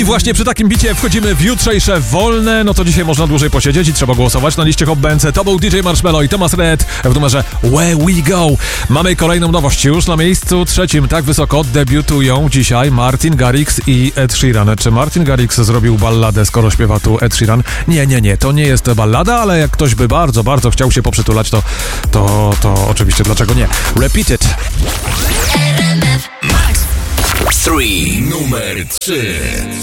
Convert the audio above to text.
I właśnie przy takim bicie wchodzimy w jutrzejsze wolne. No to dzisiaj można dłużej posiedzieć i trzeba głosować na liście Hot Bence. To był DJ Marshmello i Thomas Red w numerze Where We Go. Mamy kolejną nowość już na miejscu trzecim. Tak wysoko debiutują dzisiaj Martin Garrix i Ed Sheeran. Czy Martin Garrix zrobił balladę, skoro śpiewa tu Ed Sheeran? Nie. To nie jest ballada, ale jak ktoś by bardzo, bardzo chciał się poprzytulać, to oczywiście dlaczego nie? Repeat it. Numer 3.